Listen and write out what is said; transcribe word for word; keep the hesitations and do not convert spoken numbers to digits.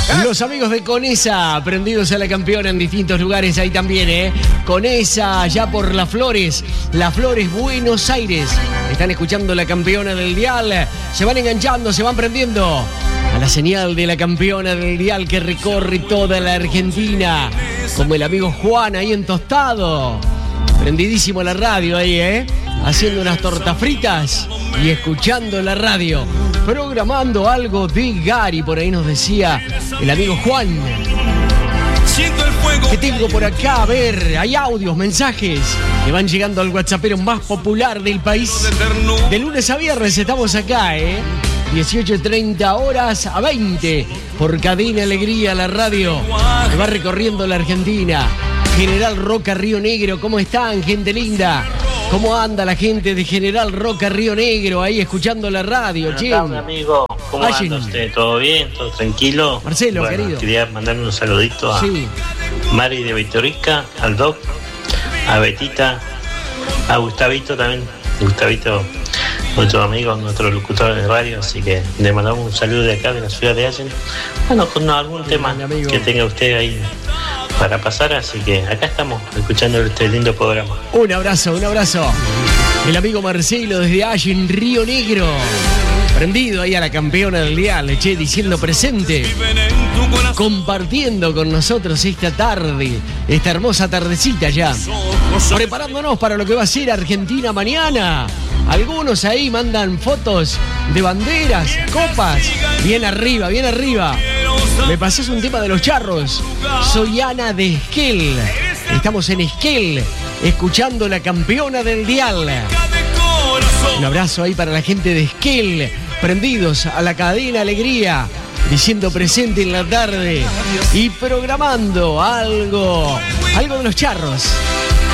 Los amigos de Conesa, prendidos a la campeona en distintos lugares ahí también, ¿eh? Conesa, ya por Las Flores, Las Flores, Buenos Aires. Están escuchando la campeona del dial. Se van enganchando, se van prendiendo a la señal de la campeona del dial que recorre toda la Argentina. Como el amigo Juan ahí en Tostado. Prendidísimo la radio ahí, ¿eh? Haciendo unas tortas fritas y escuchando la radio. Programando algo de Gary, por ahí nos decía el amigo Juan. ¿Qué tengo por acá? A ver, hay audios, mensajes que van llegando al WhatsAppero más popular del país. De lunes a viernes estamos acá, ¿eh? dieciocho treinta horas a veinte por Cadena Alegría, la radio que va recorriendo la Argentina. General Roca, Río Negro, ¿cómo están, gente linda? ¿Cómo anda la gente de General Roca, Río Negro, ahí escuchando la radio, che? Hola, amigo. ¿Cómo Ay, anda usted? ¿Todo bien? ¿Todo tranquilo? Marcelo, bueno, querido. Quería mandarle un saludito a Sí. Mari de Vitorica, al Doc, a Betita, a Gustavito también. Gustavito, nuestro amigo, nuestro locutor de radio, así que le mandamos un saludo de acá, de la ciudad de Allen. Bueno, con algún Bien, tema amigo. que tenga usted ahí para pasar, así que acá estamos escuchando este lindo programa. Un abrazo, un abrazo. El amigo Marcelo desde Allen, Río Negro. Prendido ahí a la campeona del dial, che, diciendo presente. Compartiendo con nosotros esta tarde, esta hermosa tardecita ya. Preparándonos para lo que va a ser Argentina mañana. Algunos ahí mandan fotos de banderas, copas. Bien arriba, bien arriba. Me pasás un tema de los charros. Soy Ana de Esquel. Estamos en Esquel, escuchando la campeona del dial. Un abrazo ahí para la gente de Esquel, prendidos a la cadena Alegría, diciendo presente en la tarde y programando algo, algo de los charros.